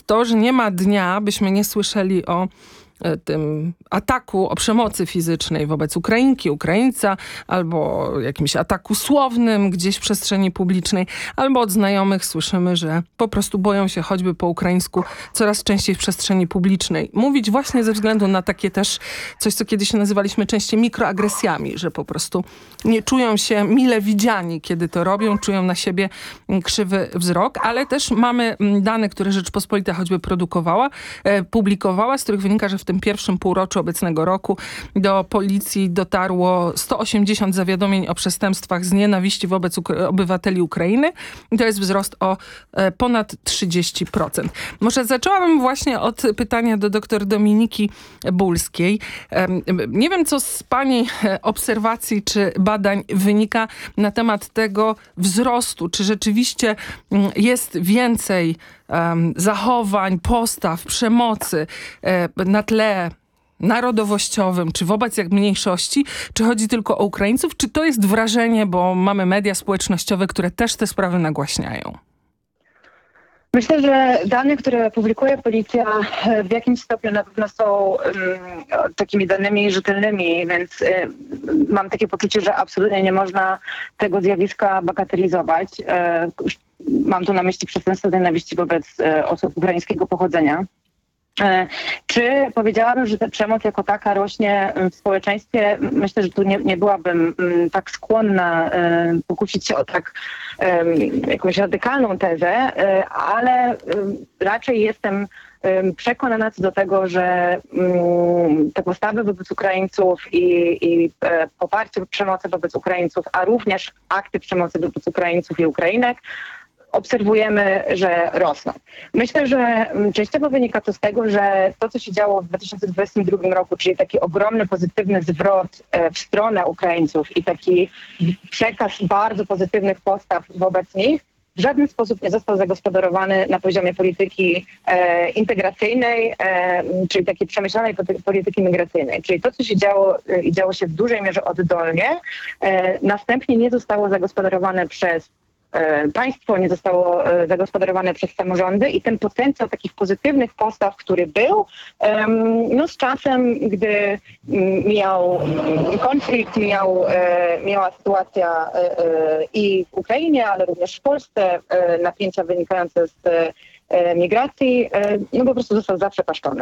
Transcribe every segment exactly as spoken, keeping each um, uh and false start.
to, że nie ma dnia, byśmy nie słyszeli o tym ataku, o przemocy fizycznej wobec Ukrainki, Ukraińca, albo jakimś ataku słownym gdzieś w przestrzeni publicznej, albo od znajomych słyszymy, że po prostu boją się choćby po ukraińsku coraz częściej w przestrzeni publicznej. Mówić właśnie ze względu na takie też coś, co kiedyś nazywaliśmy częściej mikroagresjami, że po prostu nie czują się mile widziani, kiedy to robią, czują na siebie krzywy wzrok, ale też mamy dane, które Rzeczpospolita choćby produkowała, publikowała, z których wynika, że w tym pierwszym półroczu obecnego roku do policji dotarło sto osiemdziesiąt zawiadomień o przestępstwach z nienawiści wobec uk- obywateli Ukrainy. I to jest wzrost o e, ponad trzydzieści procent. Może zaczęłabym właśnie od pytania do dr Dominiki Bulskiej. E, nie wiem, co z pani obserwacji czy badań wynika na temat tego wzrostu. Czy rzeczywiście m, jest więcej Um, zachowań, postaw, przemocy e, na tle narodowościowym, czy wobec jak mniejszości, czy chodzi tylko o Ukraińców, czy to jest wrażenie, bo mamy media społecznościowe, które też te sprawy nagłaśniają? Myślę, że dane, które publikuje policja, w jakimś stopniu na pewno są um, takimi danymi rzetelnymi, więc um, mam takie poczucie, że absolutnie nie można tego zjawiska bagatelizować. Um, mam tu na myśli przestępstwo nienawiści wobec um, osób ukraińskiego pochodzenia. Czy powiedziałabym, że ta przemoc jako taka rośnie w społeczeństwie? Myślę, że tu nie, nie byłabym tak skłonna pokusić się o tak jakąś radykalną tezę, ale raczej jestem przekonana co do tego, że te postawy wobec Ukraińców i, i poparcie przemocy wobec Ukraińców, a również akty przemocy wobec Ukraińców i Ukrainek obserwujemy, że rosną. Myślę, że częściowo wynika to z tego, że to, co się działo w dwa tysiące dwudziestym drugim roku, czyli taki ogromny, pozytywny zwrot w stronę Ukraińców i taki przekaz bardzo pozytywnych postaw wobec nich, w żaden sposób nie został zagospodarowany na poziomie polityki e, integracyjnej, e, czyli takiej przemyślanej polityki migracyjnej. Czyli to, co się działo e, i działo się w dużej mierze oddolnie, e, następnie nie zostało zagospodarowane przez państwo, nie zostało zagospodarowane przez samorządy i ten potencjał takich pozytywnych postaw, który był, no z czasem, gdy mijał konflikt, mijał, miała sytuacja i w Ukrainie, ale również w Polsce, napięcia wynikające z migracji, no po prostu został zaprzepaszczony.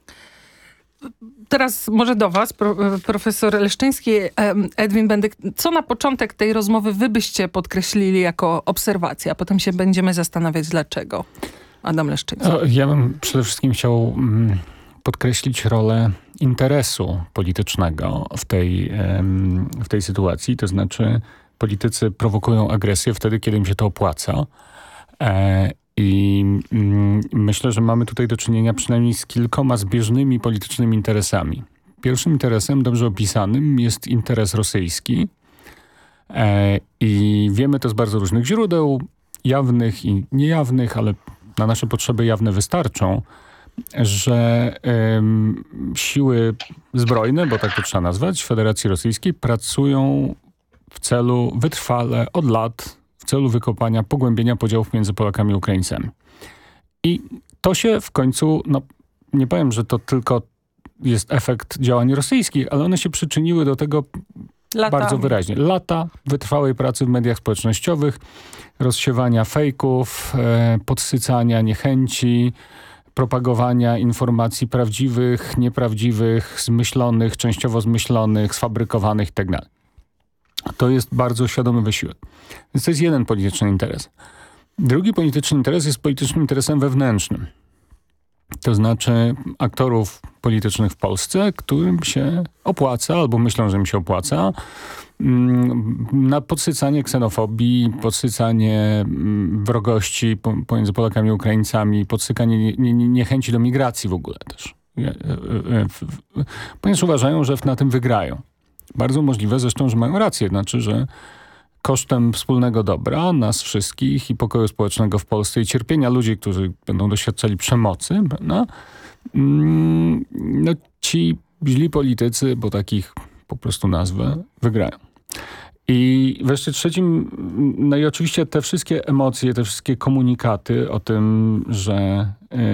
Teraz może do was, pro, profesor Leszczyński, Edwin Bendyk. Co na początek tej rozmowy wy byście podkreślili jako obserwację, a potem się będziemy zastanawiać dlaczego. Adam Leszczyński. Ja bym przede wszystkim chciał podkreślić rolę interesu politycznego w tej, w tej sytuacji. To znaczy politycy prowokują agresję wtedy, kiedy im się to opłaca. I mm, myślę, że mamy tutaj do czynienia przynajmniej z kilkoma zbieżnymi politycznymi interesami. Pierwszym interesem, dobrze opisanym, jest interes rosyjski. E, I wiemy to z bardzo różnych źródeł, jawnych i niejawnych, ale na nasze potrzeby jawne wystarczą, że em, siły zbrojne, bo tak to trzeba nazwać, Federacji Rosyjskiej pracują w celu wytrwale od lat w celu wykopania, pogłębienia podziałów między Polakami i Ukraińcami. I to się w końcu, no nie powiem, że to tylko jest efekt działań rosyjskich, ale one się przyczyniły do tego Latami. bardzo wyraźnie. Lata wytrwałej pracy w mediach społecznościowych, rozsiewania fejków, e, podsycania niechęci, propagowania informacji prawdziwych, nieprawdziwych, zmyślonych, częściowo zmyślonych, sfabrykowanych itd. To jest bardzo świadomy wysiłek. Więc to jest jeden polityczny interes. Drugi polityczny interes jest politycznym interesem wewnętrznym. To znaczy aktorów politycznych w Polsce, którym się opłaca, albo myślą, że im się opłaca, na podsycanie ksenofobii, podsycanie wrogości pomiędzy Polakami i Ukraińcami, podsycanie niechęci do migracji w ogóle też. Ponieważ uważają, że na tym wygrają. Bardzo możliwe zresztą, że mają rację. Znaczy, że kosztem wspólnego dobra nas wszystkich i pokoju społecznego w Polsce i cierpienia ludzi, którzy będą doświadczali przemocy, no, no ci źli politycy, bo takich po prostu nazwę, wygrają. I wreszcie trzecim, no i oczywiście te wszystkie emocje, te wszystkie komunikaty o tym, że